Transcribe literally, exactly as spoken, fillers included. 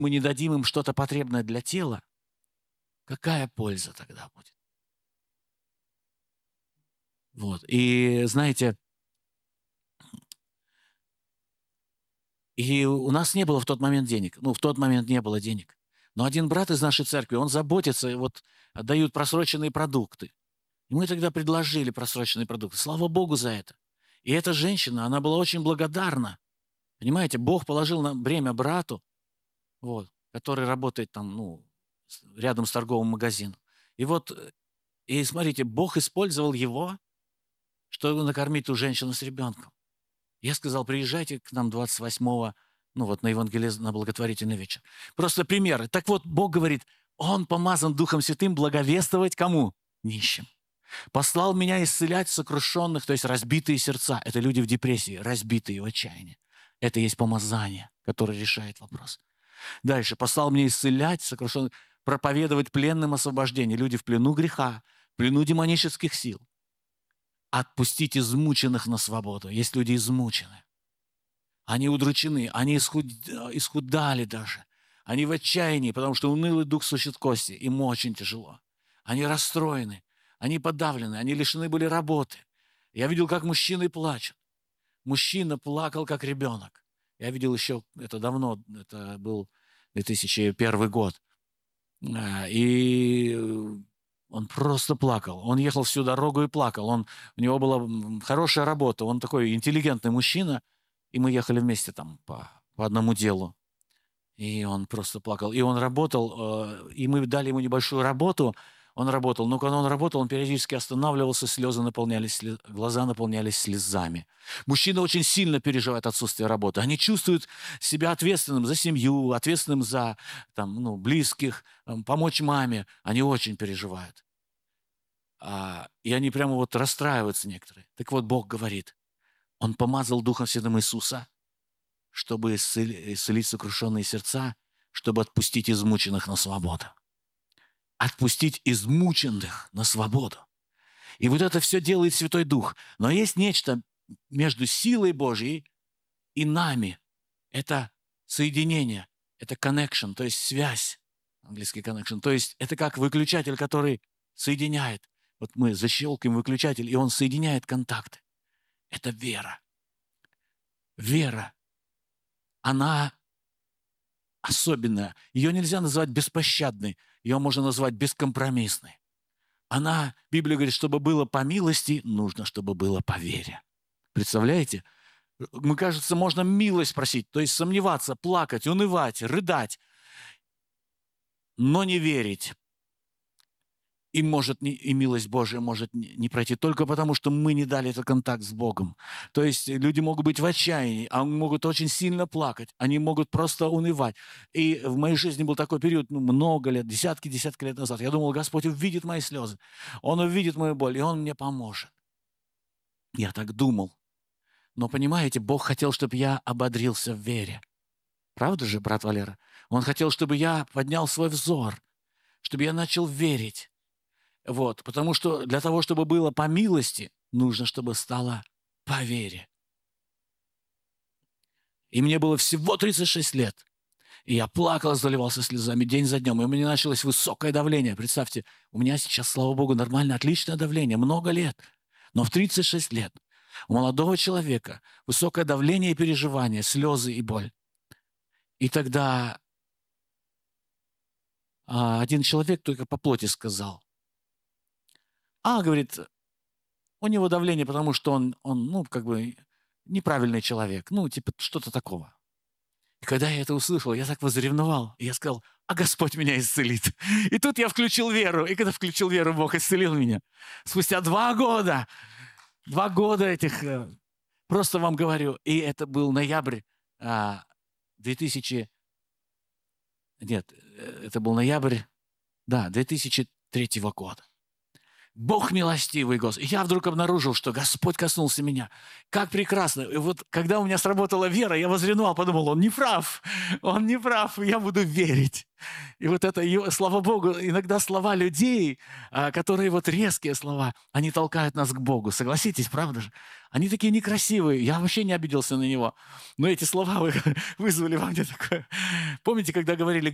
мы не дадим им что-то потребное для тела, какая польза тогда будет? Вот. И знаете, и у нас не было в тот момент денег. Ну, в тот момент не было денег. Но один брат из нашей церкви, он заботится, и вот дают просроченные продукты. И мы тогда предложили просроченные продукты. Слава Богу за это. И эта женщина, она была очень благодарна. Понимаете, Бог положил на бремя брату, вот, который работает там, ну, с- рядом с торговым магазином. И вот, э, и смотрите, Бог использовал его, чтобы накормить ту женщину с ребенком. Я сказал, приезжайте к нам двадцать восьмого, ну вот на евангелиз, на благотворительный вечер. Просто примеры. Так вот, Бог говорит, Он помазан Духом Святым благовествовать кому? Нищим. Послал меня исцелять сокрушенных, то есть разбитые сердца. Это люди в депрессии, разбитые в отчаянии. Это есть помазание, которое решает вопрос. Дальше. Послал меня исцелять сокрушенных, проповедовать пленным освобождение. Люди в плену греха, в плену демонических сил. Отпустить измученных на свободу. Есть люди измучены. Они удручены, они исхуд... исхудали даже. Они в отчаянии, потому что унылый дух сущит кости. Им очень тяжело. Они расстроены, они подавлены, они лишены были работы. Я видел, как мужчины плачут. Мужчина плакал, как ребенок. Я видел еще, это давно, это был две тысячи первый год. А, И он просто плакал. Он ехал всю дорогу и плакал. Он, у него была м, хорошая работа. Он такой интеллигентный мужчина. И мы ехали вместе там по, по одному делу. И он просто плакал. И он работал, э, и мы дали ему небольшую работу. Он работал. Но когда он работал, он периодически останавливался, слезы наполнялись, слез- глаза наполнялись слезами. Мужчины очень сильно переживают отсутствие работы. Они чувствуют себя ответственным за семью, ответственным за там, ну, близких, там, помочь маме. Они очень переживают. А, и они прямо вот расстраиваются некоторые. Так вот, Бог говорит, Он помазал Духом Святым Иисуса, чтобы исцели- исцелить сокрушенные сердца, чтобы отпустить измученных на свободу. Отпустить измученных на свободу. И вот это все делает Святой Дух. Но есть нечто между силой Божьей и нами. Это соединение, это connection, то есть связь, английский connection. То есть это как выключатель, который соединяет. Вот мы защелкаем выключатель, и он соединяет контакты. Это вера. Вера, она особенная. Ее нельзя назвать беспощадной, ее можно назвать бескомпромиссной. Она, Библия говорит, чтобы было по милости, нужно, чтобы было по вере. Представляете? Мы, кажется, можно милость просить, то есть сомневаться, плакать, унывать, рыдать, но не верить. И, может, не, и милость Божия может не, не пройти только потому, что мы не дали этот контакт с Богом. То есть люди могут быть в отчаянии, а могут очень сильно плакать, они могут просто унывать. И в моей жизни был такой период, ну, много лет, десятки-десятки лет назад. Я думал, Господь увидит мои слезы, Он увидит мою боль, и Он мне поможет. Я так думал. Но, понимаете, Бог хотел, чтобы я ободрился в вере. Правда же, брат Валера? Он хотел, чтобы я поднял свой взор, чтобы я начал верить. Вот, потому что для того, чтобы было по милости, нужно, чтобы стало по вере. И мне было всего тридцать шесть лет. И я плакал, заливался слезами день за днем. И у меня началось высокое давление. Представьте, у меня сейчас, слава богу, нормально, отличное давление. Много лет. Но в тридцать шесть лет у молодого человека высокое давление и переживания, слезы и боль. И тогда а, один человек только по плоти сказал. А, говорит, у него давление, потому что он, он, ну, как бы неправильный человек. Ну, типа что-то такого. И когда я это услышал, я так возревновал. И я сказал, а Господь меня исцелит. И тут я включил веру. И когда включил веру, Бог исцелил меня. Спустя два года, два года этих, э, просто вам говорю, и это был ноябрь а, две тысячи, нет, э, это был ноябрь, да, две тысячи третьего года. Бог милостивый, Господь. И я вдруг обнаружил, что Господь коснулся меня. Как прекрасно. И вот когда у меня сработала вера, я возревновал, подумал, он не прав, он не прав, и я буду верить. И вот это, и, слава Богу, иногда слова людей, а, которые вот резкие слова, они толкают нас к Богу. Согласитесь, правда же? Они такие некрасивые. Я вообще не обиделся на него. Но эти слова вы- вызвали во мне такое. Помните, когда говорили